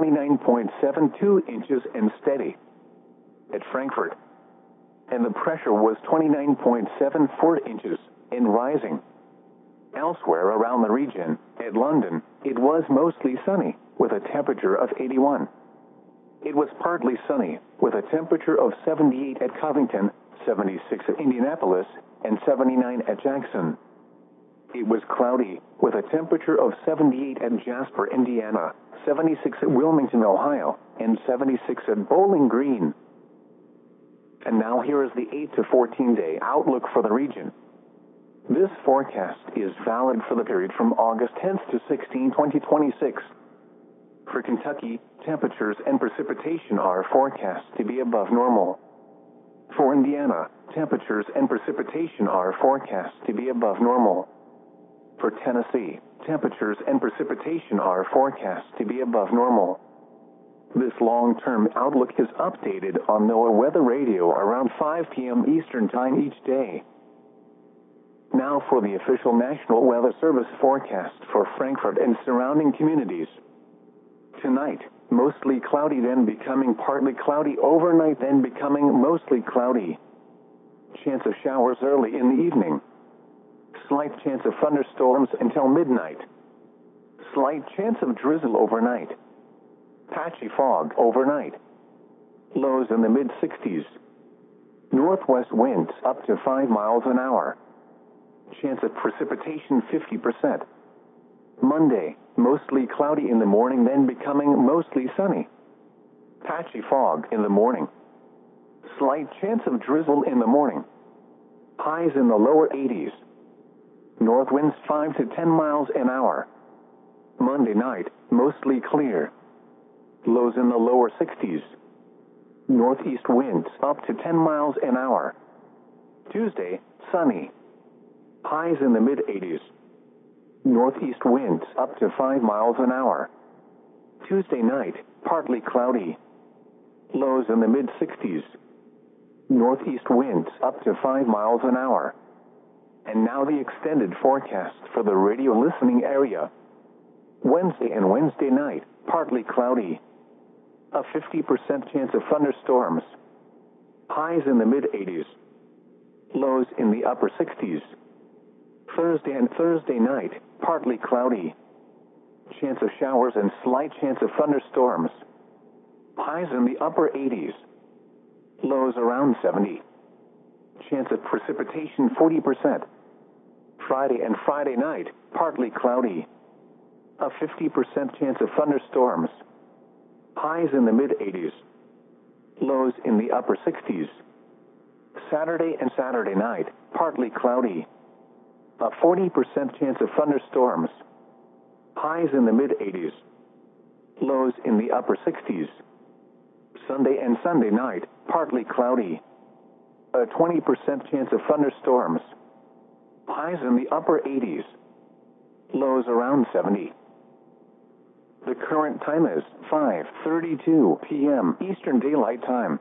29.72 inches and steady. At Frankfurt, and the pressure was 29.74 inches and rising. Elsewhere around the region, at London, it was mostly sunny, with a temperature of 81. It was partly sunny, with a temperature of 78 at Covington, 76 at Indianapolis, and 79 at Jackson. It was cloudy, with a temperature of 78 at Jasper, Indiana, 76 at Wilmington, Ohio, and 76 at Bowling Green. And now here is the 8 to 14-day outlook for the region. This forecast is valid for the period from August 10th to 16, 2026. For Kentucky, temperatures and precipitation are forecast to be above normal. For Indiana, temperatures and precipitation are forecast to be above normal. For Tennessee, temperatures and precipitation are forecast to be above normal. This long-term outlook is updated on NOAA Weather Radio around 5 p.m. Eastern Time each day. Now for the official National Weather Service forecast for Frankfurt and surrounding communities. Tonight, mostly cloudy, then becoming partly cloudy. Overnight, then becoming mostly cloudy. Chance of showers early in the evening. Slight chance of thunderstorms until midnight. Slight chance of drizzle overnight. Patchy fog overnight. Lows in the mid-60s. Northwest winds up to 5 miles an hour. Chance of precipitation 50%. Monday, mostly cloudy in the morning, then becoming mostly sunny. Patchy fog in the morning. Slight chance of drizzle in the morning. Highs in the lower 80s. North winds 5 to 10 miles an hour. Monday night, mostly clear. Lows in the lower 60s. Northeast winds up to 10 miles an hour. Tuesday, sunny. Highs in the mid-80s. Northeast winds up to 5 miles an hour. Tuesday night, partly cloudy. Lows in the mid-60s. Northeast winds up to 5 miles an hour. And now the extended forecast for the radio listening area. Wednesday and Wednesday night, partly cloudy. A 50% chance of thunderstorms. Highs in the mid-80s. Lows in the upper 60s. Thursday and Thursday night, partly cloudy. Chance of showers and slight chance of thunderstorms. Highs in the upper 80s. Lows around 70. Chance of precipitation 40%. Friday and Friday night, partly cloudy. A 50% chance of thunderstorms. Highs in the mid-80s. Lows in the upper 60s. Saturday and Saturday night, partly cloudy. A 40% chance of thunderstorms. Highs in the mid-80s. Lows in the upper 60s. Sunday and Sunday night, partly cloudy. A 20% chance of thunderstorms. Highs in the upper 80s. Lows around 70. The current time is 5:32 p.m. Eastern Daylight Time.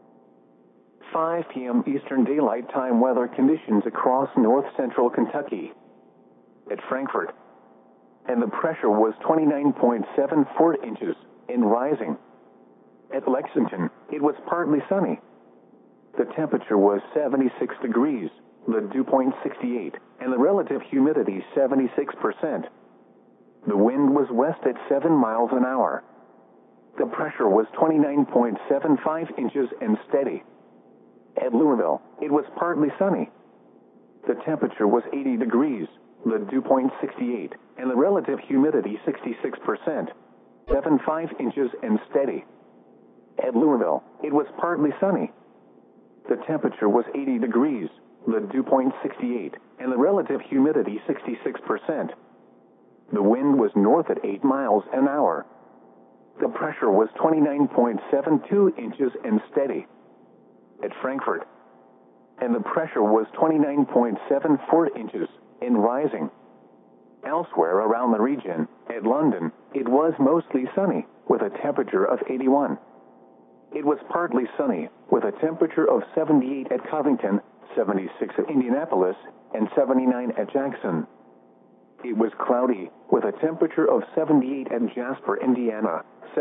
5 p.m. Eastern Daylight Time weather conditions across north-central Kentucky. At Frankfurt, and the pressure was 29.74 inches and rising. At Lexington, it was partly sunny. The temperature was 76 degrees, the dew point 68, and the relative humidity 76%. The wind was west at 7 miles an hour. The pressure was 29.75 inches and steady. At Louisville, it was partly sunny. The temperature was 80 degrees, the dew point 68, and the relative humidity 66%. 75 inches and steady. At Louisville, it was partly sunny. The temperature was 80 degrees, the dew point 68, and the relative humidity 66%. The wind was north at 8 miles an hour. The pressure was 29.72 inches and steady. At Frankfurt, and the pressure was 29.74 inches and rising. Elsewhere around the region, at London, it was mostly sunny, with a temperature of 81. It was partly sunny, with a temperature of 78 at Covington, 76 at Indianapolis, and 79 at Jackson. It was cloudy, with a temperature of 78 at Jasper, Indiana,